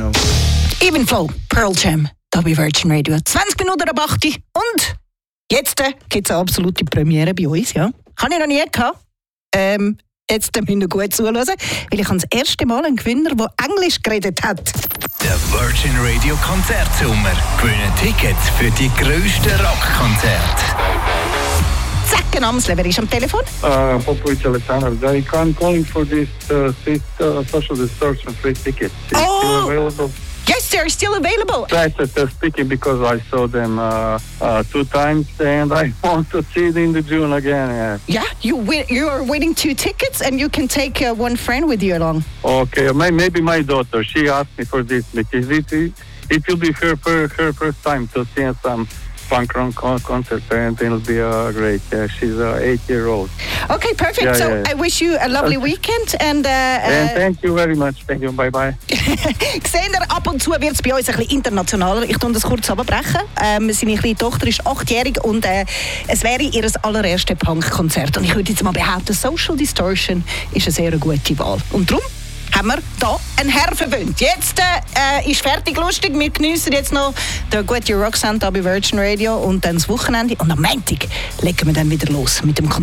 know. Even Flow, Pearl Jam, da bei Virgin Radio. 20 Minuten ab 8 Uhr. Und jetzt gibt es eine absolute Premiere bei uns. Ja? Habe ich noch nie gehabt. Jetzt müsst ihr gut zuhören, weil ich das erste Mal einen Gewinner, der Englisch geredet hat. Der Virgin Radio Konzertsommer. Gewinnen Tickets für die grössten Rockkonzerte. Zack, Amsle, wer ist am Telefon? Popovic Alexander. I'm calling for this social distortion free tickets. It's still available. Yes, they're still available. They're speaking because I saw them 2 times and I want to see it in the June again. Yeah, you are winning 2 tickets and you can take one friend with you along. Okay, maybe my daughter. She asked me for this because it will be her first time to see some punk rock concert and it'll be great. She's 8-year-old. Okay, perfect. I wish you a lovely weekend and thank you very much. Thank you. Bye bye. Gesehen, ab und zu wird es bei uns ein bisschen internationaler. Ich tue das kurz abbrechen. Seine kleine Tochter ist 8-jährig und es wäre ihr allererstes Punk-Konzert. Und ich würde jetzt mal behaupten, Social Distortion ist eine sehr gute Wahl. Und darum haben wir hier einen Herr verwöhnt. Jetzt ist fertig lustig. Wir geniessen jetzt noch den guten Rock-Sound bei Virgin Radio und dann das Wochenende. Und am Montag legen wir dann wieder los mit dem Konzert.